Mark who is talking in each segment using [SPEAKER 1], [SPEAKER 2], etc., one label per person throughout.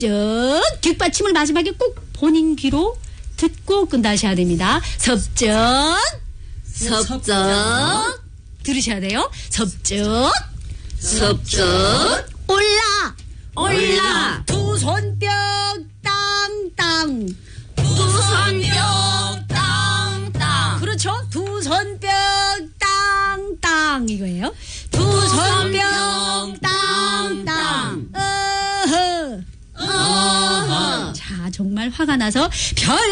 [SPEAKER 1] 섭적. 뒷받침을 마지막에 꼭 본인 귀로 듣고 끝나셔야 됩니다. 섭적.
[SPEAKER 2] 섭적.
[SPEAKER 1] 들으셔야 돼요. 섭적.
[SPEAKER 2] 섭적.
[SPEAKER 1] 올라.
[SPEAKER 2] 올라.
[SPEAKER 1] 두 손뼉 땅땅.
[SPEAKER 2] 두 손뼉 땅땅.
[SPEAKER 1] 그렇죠. 두 손뼉 땅땅 이거예요. 두 손뼉 땅땅. 어허.
[SPEAKER 2] 어허.
[SPEAKER 1] 자, 정말 화가 나서 별일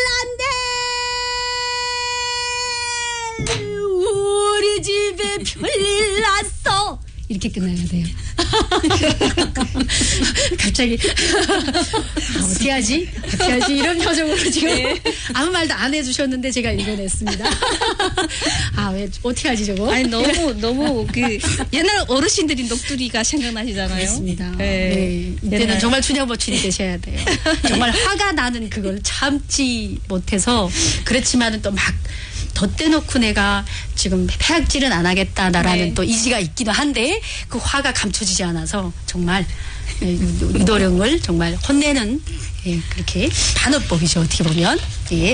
[SPEAKER 1] 났네. 우리 집에 별일 났어. 이렇게 끝나야 돼요. 갑자기 어떻게 하지? 어떻게 하지? 이런 표정으로 지금 아무 말도 안 해주셨는데 제가 읽어냈습니다. 아, 왜 어떻게 하지 저거?
[SPEAKER 3] 아니 너무 그 옛날 어르신들이 녹두리가 생각나시잖아요.
[SPEAKER 1] 그렇습니다.
[SPEAKER 3] 네.
[SPEAKER 1] 이때는
[SPEAKER 3] 옛날.
[SPEAKER 1] 정말 춘향보춘이 되셔야 돼요. 정말 화가 나는 그걸 참지 못해서 그렇지만은 또 막 덧대놓고 내가 지금 폐악질은 안 하겠다라는
[SPEAKER 3] 네.
[SPEAKER 1] 또 의지가 있기도 한데 그 화가 감춰지지 않아서 정말 유도령을 정말 혼내는 그렇게 반어법이죠 어떻게 보면. 예.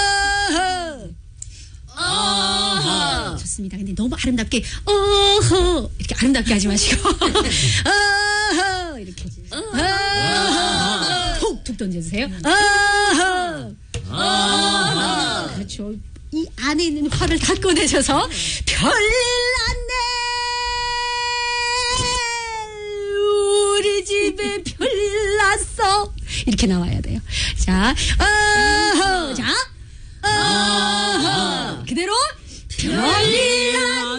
[SPEAKER 2] 어허.
[SPEAKER 1] 좋습니다. 근데 너무 아름답게 어허 이렇게 아름답게 하지 마시고 어허 이렇게 어허 툭툭 던져주세요. 어허
[SPEAKER 2] 어허.
[SPEAKER 1] 그렇죠. 이 안에 있는 화를 다 꺼내셔서 별일 났네. 우리 집에 별일 났어. 이렇게 나와야 돼요. 자, 어허, 자, 어허. 그대로 별일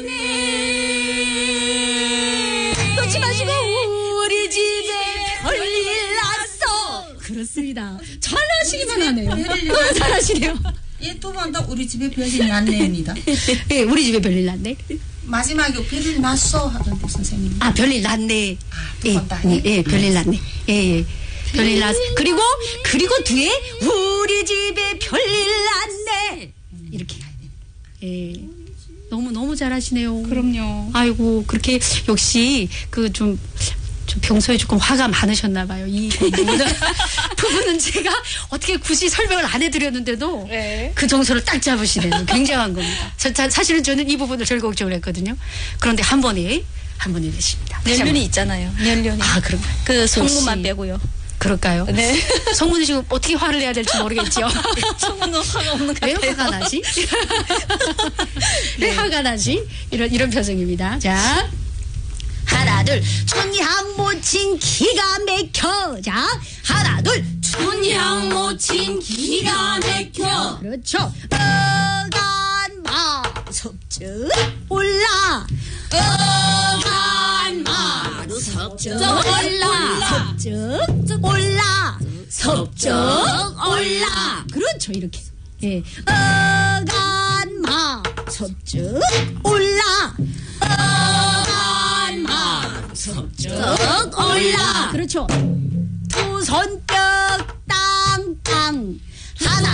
[SPEAKER 1] 났네. 놓지 마시고 우리 집에 별일 났어. 그렇습니다. 잘하시기만 하네요. 잘하시네요.
[SPEAKER 4] 예, 두 번 더 우리 집에 별일 났네입니다.
[SPEAKER 1] 예, 우리 집에 별일 났네.
[SPEAKER 4] 마지막에 별일 났어 하던데 선생님.
[SPEAKER 1] 아, 별일 났네. 예,
[SPEAKER 4] 똑같다.
[SPEAKER 1] 예, 별일 났네. 예, 예. 별일 났. 그리고 뒤에 우리 집에 별일 났네. 이렇게. 예. 너무 잘하시네요.
[SPEAKER 3] 그럼요.
[SPEAKER 1] 아이고, 그렇게 역시 좀 평소에 조금 화가 많으셨나 봐요. 이 부분은 제가 어떻게 굳이 설명을 안 해드렸는데도
[SPEAKER 3] 네.
[SPEAKER 1] 그 정서를 딱 잡으시네요. 굉장한 겁니다. 사실은 저는 이 부분을 제일 걱정을 했거든요. 그런데 한 번에 되십니다.
[SPEAKER 3] 연륜이 있잖아요. 연륜이.
[SPEAKER 1] 아, 그럼
[SPEAKER 3] 그 성문만
[SPEAKER 1] 역시.
[SPEAKER 3] 빼고요.
[SPEAKER 1] 그럴까요?
[SPEAKER 3] 네.
[SPEAKER 1] 성문이 지금 어떻게 화를 내야 될지 모르겠죠.
[SPEAKER 3] 성문은 화가 없는 것
[SPEAKER 1] 왜
[SPEAKER 3] 같아요.
[SPEAKER 1] 화가 나지? 왜 화가 나지? 이런 표정입니다. 자. 하나 둘 춘향모친 기가 막혀. 자 하나 둘
[SPEAKER 2] 춘향모친 기가 막혀.
[SPEAKER 1] 그렇죠. 어간마 섭적 올라
[SPEAKER 2] 어간마루 섭적 올라.
[SPEAKER 1] 섭적 올라
[SPEAKER 2] 섭적 올라.
[SPEAKER 1] 그렇죠. 이렇게 예 어간마 섭적 올라
[SPEAKER 2] 어간마루 섭적 올라.
[SPEAKER 1] 그렇죠. 두 손뼉 땅땅 하나